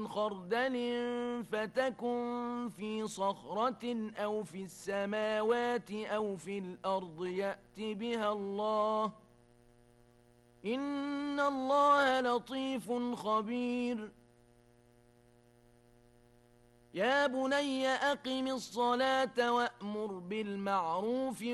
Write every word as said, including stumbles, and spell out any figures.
خردل فتكن في صخرة أو في السماوات أو في الأرض يأت بها الله إن الله لطيف خبير. يا بني أقم الصلاة وأمر بالمعروف